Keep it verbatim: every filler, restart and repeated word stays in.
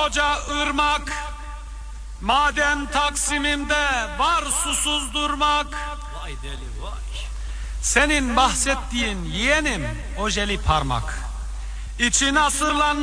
koca ırmak, madem Taksim'imde var susuz durmak. Vay deli vay. Senin bahsettiğin yeğenim ojeli parmak, İçi nasırlanmış